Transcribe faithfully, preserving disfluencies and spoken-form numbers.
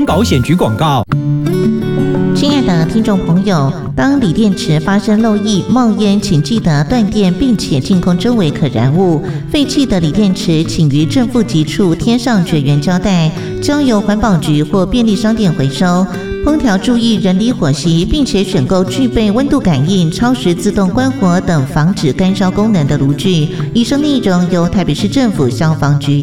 保险局广告。 亲爱的听众朋友，当锂电池发生漏液、冒烟，请记得断电，并且净空周围可燃物。废弃的锂电池，请于正负极处贴上绝缘胶带，交由环保局或便利商店回收。烹调注意人离火熄，并且选购具备温度感应、超时自动关火等防止干烧功能的炉具。以上内容由台北市政府消防局